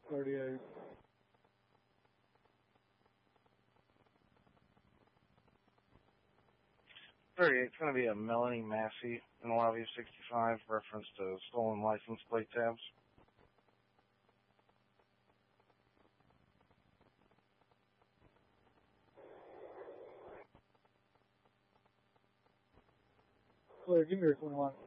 38. 38, it's going to be a Melanie Massey in lobby of 65, reference to stolen license plate tabs. Clear, give me your 21.